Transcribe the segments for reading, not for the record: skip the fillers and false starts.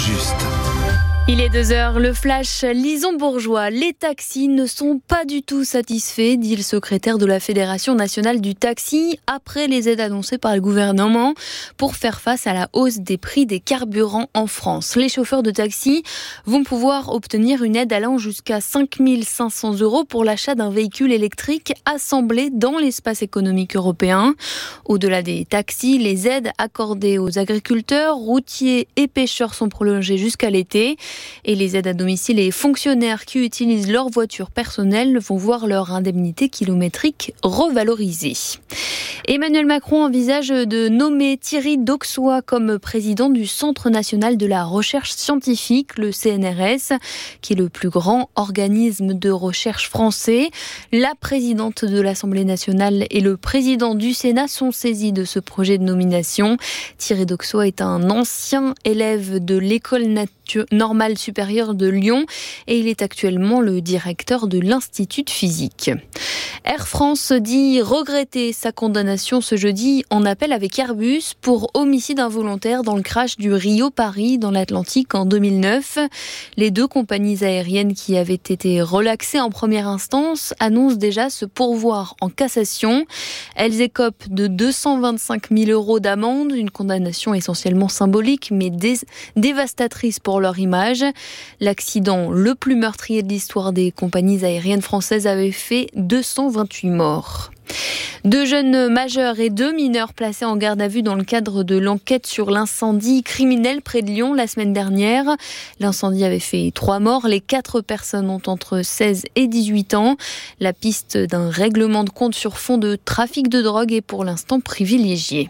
juste. Il est 2h, le flash Lison-Bourgeois. Les taxis ne sont pas du tout satisfaits, dit le secrétaire de la Fédération nationale du taxi, après les aides annoncées par le gouvernement pour faire face à la hausse des prix des carburants en France. Les chauffeurs de taxi vont pouvoir obtenir une aide allant jusqu'à 5 500 € pour l'achat d'un véhicule électrique assemblé dans l'espace économique européen. Au-delà des taxis, les aides accordées aux agriculteurs, routiers et pêcheurs sont prolongées jusqu'à l'été. Et les aides à domicile et fonctionnaires qui utilisent leur voiture personnelle vont voir leur indemnité kilométrique revalorisée. Emmanuel Macron envisage de nommer Thierry Dauxois comme président du Centre national de la recherche scientifique, le CNRS, qui est le plus grand organisme de recherche français. La présidente de l'Assemblée nationale et le président du Sénat sont saisis de ce projet de nomination. Thierry Dauxois est un ancien élève de l'École normale supérieure de Lyon et il est actuellement le directeur de l'Institut de physique. Air France dit regretter sa condamnation ce jeudi en appel avec Airbus pour homicide involontaire dans le crash du Rio-Paris dans l'Atlantique en 2009. Les deux compagnies aériennes qui avaient été relaxées en première instance annoncent déjà se pourvoir en cassation. Elles écopent de 225 000 € d'amende, une condamnation essentiellement symbolique mais dévastatrice pour leur image. L'accident le plus meurtrier de l'histoire des compagnies aériennes françaises avait fait 228 morts. 2 jeunes majeurs et 2 mineurs placés en garde à vue dans le cadre de l'enquête sur l'incendie criminel près de Lyon la semaine dernière. L'incendie avait fait 3 morts. Les 4 personnes ont entre 16 et 18 ans. La piste d'un règlement de compte sur fond de trafic de drogue est pour l'instant privilégiée.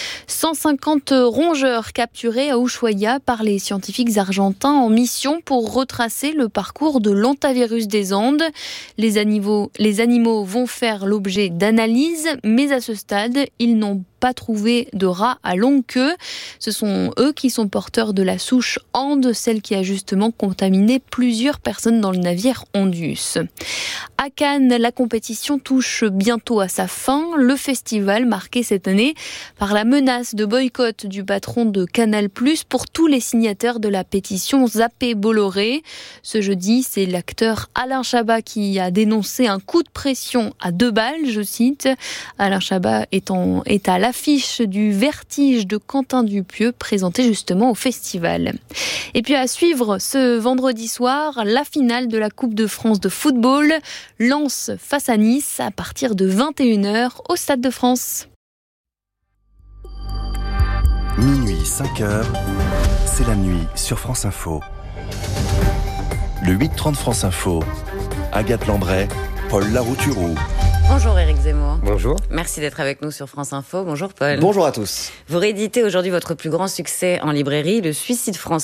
150 rongeurs capturés à Ushuaia par les scientifiques argentins en mission pour retracer le parcours de l'hantavirus des Andes. Les animaux vont faire l'objet d'analyses, mais à ce stade, ils n'ont pas trouvé de rats à longue queue. Ce sont eux qui sont porteurs de la souche Ande, celle qui a justement contaminé plusieurs personnes dans le navire Ondius. À Cannes, la compétition touche bientôt à sa fin. Le festival marqué cette année par la menace de boycott du patron de Canal+ pour tous les signataires de la pétition Zappé Bolloré. Ce jeudi, c'est l'acteur Alain Chabat qui a dénoncé un coup de pression à 2 balles, je cite. Alain Chabat est à l'affiche du Vertige de Quentin Dupieux, présenté justement au festival. Et puis à suivre ce vendredi soir, la finale de la Coupe de France de football, Lens face à Nice à partir de 21h au Stade de France. Minuit, 5h, c'est la nuit sur France Info. Le 8h30 France Info, Agathe Lambray, Paul Larouturou. Bonjour Éric Zemmour. Bonjour. Merci d'être avec nous sur France Info. Bonjour Paul. Bonjour à tous. Vous rééditez aujourd'hui votre plus grand succès en librairie, Le Suicide français.